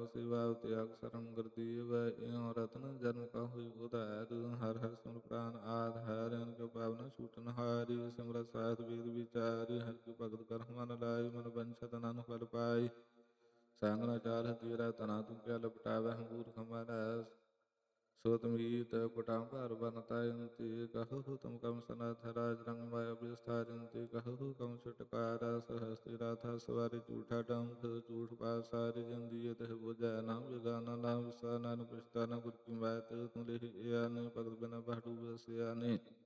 ਪ੍ਰਭ ਸੇਵਾ ਤਿਆਗ ਸਰਮ ਗੁਰਦੀਵ ਇਉ ਰਤਨ ਜਨਮ ਕਾ ਹੋਈ ਉਧਾਰ ਹਰ ਹਰ ਸਿਮਰ ਪ੍ਰਾਨ ਆਧਾਰ ਅਨ ਕੋ ਪਾਵਨ ਛੂਟਨ ਹਾਰੀ ਸਿਮਰਤ ਸਾਹਿਤ ਵੇਦ ਵਿਚਾਰੀ ਹਰਿ ਕੀ ਭਗਤ ਕਰ ਮਨ ਲਾਈ ਮਨ ਬੰਛਤ ਨਨ ਫਲ ਪਾਈ ਸੰਗ ਨ ਚਾਰ ਤੇਰਾ ਤਨਾ ਤੂੰ ਕਿਆ ਲਪਟਾਵੈ ਹੰਗੂਰ ਹਮਾਰਾ ਸੋਤ ਮੀਤ ਕੁਟਾਮ ਭਾਰ ਬਨ ਤਾਇੰਤੀ ਕਹਹੁ ਤੁਮ ਕਮ ਸਨਾਥ ਰਾਜ ਰੰਗ ਮਾਇਆ ਵਿਸਥਾਰੰਤੀ ਕਹਹੁ ਕਮ ਛੁਟਕਾਰਾ ਸਹਸਤੀ ਰਾਧਾ ਸਵਾਰੀ ਝੂਠਾ ਡੰਭ ਝੂਠ ਪਾਸਾਰੀ ਜਿੰਦੀ ਤਹ ਬੁਝੈ ਨਾ ਬਿਗਾਨਾ ਨਾ ਵਿਸਾ ਨਾਨਕ ਪਛਤਾ ਨਾ ਗੁਰ ਕੀ ਬਾਤ ਤੂੰ ਲਿਖ ਇਆ ਨੇ ਭਗਤ ਬਿਨਾ ਬਾਟੂ ਬਸਿਆ ਨੇ